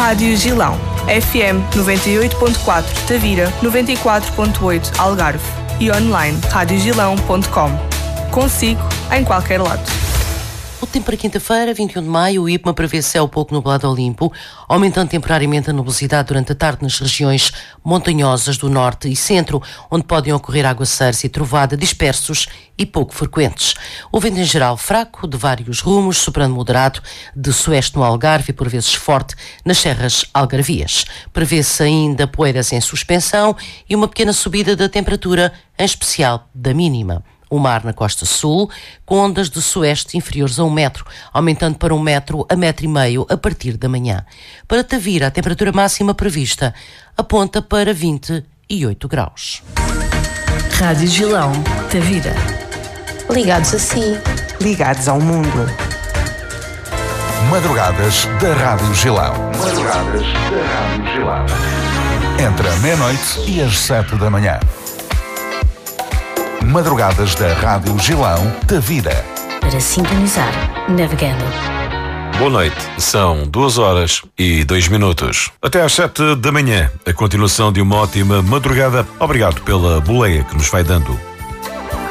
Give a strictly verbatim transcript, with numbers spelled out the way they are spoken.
Rádio Gilão, F M noventa e oito ponto quatro Tavira, noventa e quatro ponto oito Algarve e online rádio gilão ponto com. Consigo em qualquer lado. O tempo para quinta-feira, vinte e um de maio, o IPMA prevê céu pouco nublado ao limpo, aumentando temporariamente a nubosidade durante a tarde nas regiões montanhosas do norte e centro, onde podem ocorrer aguaceiros e trovada dispersos e pouco frequentes. O vento em geral fraco, de vários rumos, soprando moderado, de sueste no Algarve e por vezes forte nas serras algarvias. Prevê-se ainda poeiras em suspensão e uma pequena subida da temperatura, em especial da mínima. O mar na costa sul, com ondas de sueste inferiores a um metro, aumentando para um metro a metro e meio a partir da manhã. Para Tavira, a temperatura máxima prevista aponta para vinte e oito graus. Rádio Gilão, Tavira. Ligados a si. Ligados ao mundo. Madrugadas da Rádio Gilão. Madrugadas da Rádio Gilão. Entre a meia-noite e as sete da manhã. Madrugadas da Rádio Gilão, Tavira. Para sintonizar, navegando. Boa noite, são duas horas e dois minutos. Até às sete da manhã, a continuação de uma ótima madrugada. Obrigado pela boleia que nos vai dando.